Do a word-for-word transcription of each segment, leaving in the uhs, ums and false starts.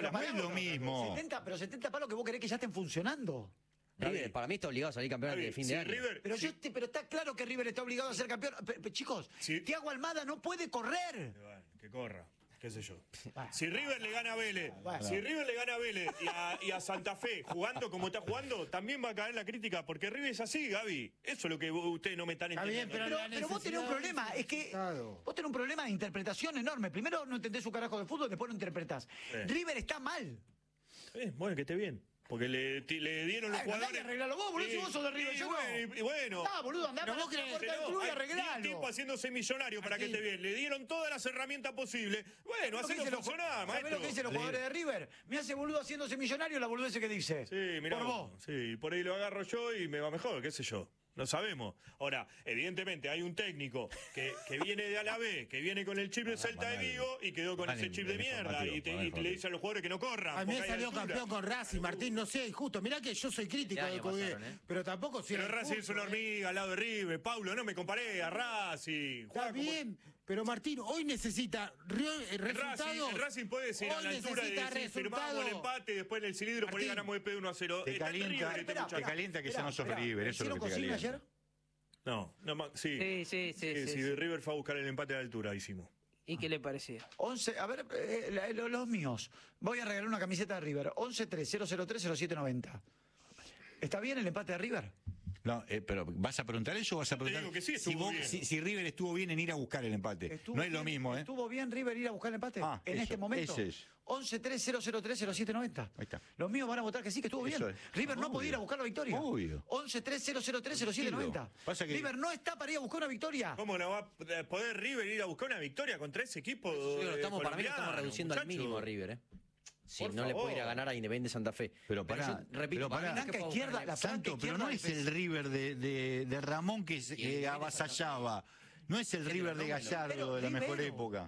pero no es lo mismo. setenta, pero setenta palos que vos querés que ya estén funcionando. River, para mí está obligado a salir campeón Javi, de fin si de año. River, Pero, si- yo te- pero está claro que River está obligado a ser campeón. Pe- pe- chicos, Sí. Thiago Almada no puede correr. Bueno, que corra, qué sé yo. Bueno. Si River le gana a Vélez, Bueno. si River le gana a Vélez y a, y a Santa Fe jugando como está jugando, también va a caer la crítica, porque River es así, Gaby. Eso es lo que vos- ustedes no me están Está bien, entendiendo. Pero, la pero vos tenés un necesidad problema, del es que resultado. vos tenés un problema de interpretación enorme. Primero no entendés un carajo de fútbol, después no interpretás. Sí. River está mal. Eh, bueno, que esté bien. Porque le, ti- le dieron los Ay, andá jugadores. y arreglalo vos, boludo, si vos sos de River, y yo bueno, no. y, y bueno. Ah, boludo, andá Pero para vos la creés- puerta del Pero club y hay arreglalo. diez tipos haciéndose millonarios para que Martín. esté bien. Le dieron todas las herramientas posibles. Bueno, ¿Sabés lo que hacelo dicen los- funcionar, ¿sabés maestro. lo que dicen los jugadores de River? Me hace boludo haciéndose millonario la boludez que dice. Sí, mirá. Por vos. Sí, por ahí lo agarro yo y me va mejor, qué sé yo. No sabemos. Ahora, evidentemente hay un técnico que, que viene de Alavés, que viene con el chip de Celta de Vigo y quedó con Mandale ese chip de el mierda. informativo, Y, te- mandale y el le dice a los jugadores que no corran. A mí porque me hay salió altura. campeón con Racing, Martín, no sé, justo. Mirá que yo soy crítico Este de año Cogué, pasaron, ¿eh? pero tampoco soy Pero el Racing es justo, una ¿eh? hormiga al lado de River. Paulo, no me comparé a Racing. Está Juega como- bien, pero Martín, hoy necesita río- eh, El Racing, resultados. el Racing puede decir a Hoy la altura de necesita decir, firmamos el resultados. empate y después en el cilindro por ahí Martín, ganamos de P uno a cero. Te Está calienta, terrible este Espera, muchacho. te calienta que ya no sos Esperá, River, eso es lo ¿hicieron que te consigna calienta. ayer? No, no, ma- sí. Sí, sí, sí, sí, sí. River fue a buscar el empate a la altura, hicimos. ¿Y qué le parecía? once, a ver, eh, la- lo- los míos. Voy a regalar una camiseta de River. once tres cero cero tres cero siete noventa. ¿Está bien el empate de River? No, eh, pero ¿vas a preguntar eso o vas a preguntar digo que sí, si, estuvo vos- bien. si, si River estuvo bien en ir a buscar el empate? ¿Estuvo No es lo bien- mismo, ¿eh? ¿Estuvo bien River ir a buscar el empate? Ah, en eso, este momento. ese es. once tres cero cero tres cero siete noventa. Ahí está. Los míos van a votar que sí, que estuvo Eso bien. es. River no Obvio. podía ir a buscar la victoria. Obvio. once tres cero cero tres cero siete noventa. Pasa que- River no está para ir a buscar una victoria. ¿Cómo no va a poder River ir a buscar una victoria contra ese equipo? Sí, lo eh, estamos, para mí lo estamos colombiano, reduciendo al muchacho? mínimo a River, ¿eh? Si Por no le puede ir a favor. ganar a Independiente Santa Fe. Pero pará, yo repito, pero pará. para mí no es que Blanca pueda izquierda, buscar la el- Fran- Santo, pero no es el River de, de, de Ramón que, es- Y el que Independiente avasallaba. No es el Sí, River pero de no, Gallardo pero de la mejor Rivero. época.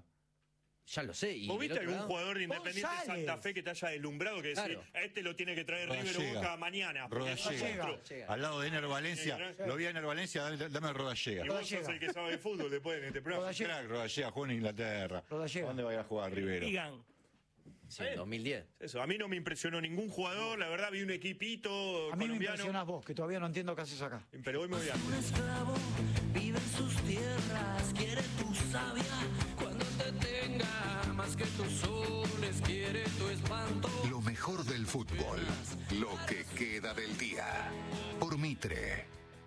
Ya lo sé. Y ¿Vos del viste otro algún lado- jugador de Independiente González. Santa Fe que te haya deslumbrado que decir, Claro. a este lo tiene que traer River o Rodallega. Boca mañana? porque es Rodallega. monstruo. Llega. Al lado de Ener Valencia. Sí, Lo vi a Ener Valencia, dame, dame Rodallega. Y vos Rodallega. sos el que sabe de fútbol después en este programa. Rodallega. Crack, Rodallega jugó en Inglaterra. Rodallega. ¿A dónde va a ir a jugar Rivero? Digan. Sí, en dos mil diez. Eso, a mí no me impresionó ningún jugador, la verdad vi un equipito A mí me colombiano. impresionás vos, que todavía no entiendo qué haces acá. Pero hoy me voy a... Un esclavo vive en sus tierras, quiere tu savia cuando te tenga, más que tus soles, quiere tu espanto. Lo mejor del fútbol, lo que queda del día. Por Mitre.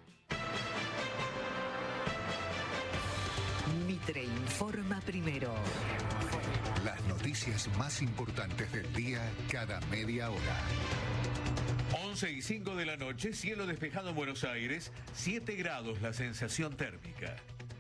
Mitre informa primero. Las noticias más importantes del día cada media hora. once y cinco de la noche, cielo despejado en Buenos Aires, siete grados la sensación térmica.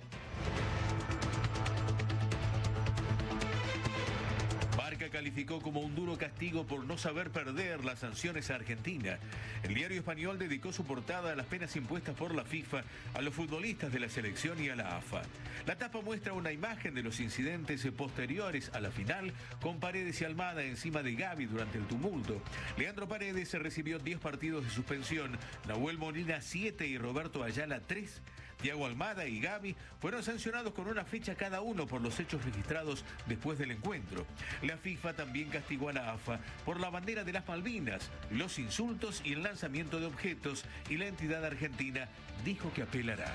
Barca calificó como un duro castigo por no saber perder las sanciones a Argentina. El diario español dedicó su portada a las penas impuestas por la FIFA a los futbolistas de la selección y a la A F A. La tapa muestra una imagen de los incidentes posteriores a la final, con Paredes y Almada encima de Gavi durante el tumulto. Leandro Paredes recibió diez partidos de suspensión, Nahuel Molina siete y Roberto Ayala tres. Thiago Almada y Gavi fueron sancionados con una fecha cada uno por los hechos registrados después del encuentro. La FIFA también castigó a la A F A por la bandera de las Malvinas, los insultos y el lanzamiento de objetos, y la entidad argentina dijo que apelará.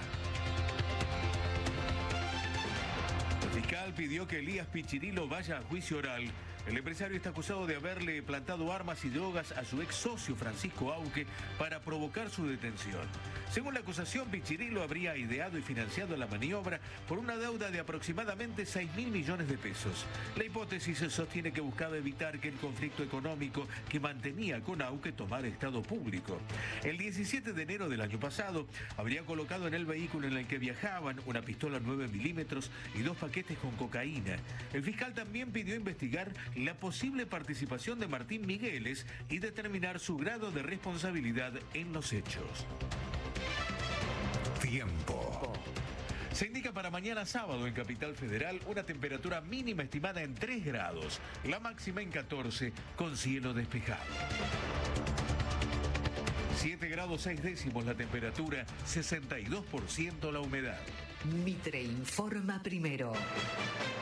El fiscal pidió que Elías Pichirilo vaya a juicio oral. El empresario está acusado de haberle plantado armas y drogas a su ex socio Francisco Auque para provocar su detención. Según la acusación, Pichirilo habría ideado y financiado la maniobra por una deuda de aproximadamente seis mil millones de pesos. La hipótesis sostiene que buscaba evitar que el conflicto económico que mantenía con Auque tomara estado público. El diecisiete de enero del año pasado, habría colocado en el vehículo en el que viajaban una pistola nueve milímetros y dos paquetes con cocaína. El fiscal también pidió investigar la posible participación de Martín Migueles y determinar su grado de responsabilidad en los hechos. Tiempo. Se indica para mañana sábado en Capital Federal una temperatura mínima estimada en tres grados, la máxima en catorce, con cielo despejado. siete grados seis décimos la temperatura, sesenta y dos por ciento la humedad. Mitre informa primero.